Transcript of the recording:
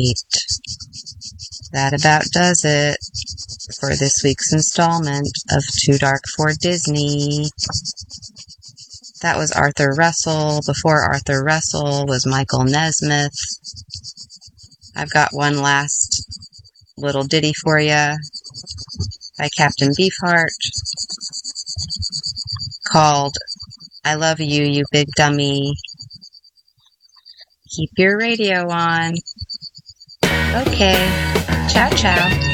That about does it for this week's installment of Too Dark for Disney. That was Arthur Russell. Before Arthur Russell was Michael Nesmith. I've got one last little ditty for you by Captain Beefheart called I Love You, You Big Dummy. Keep your radio on. Okay. Ciao, ciao.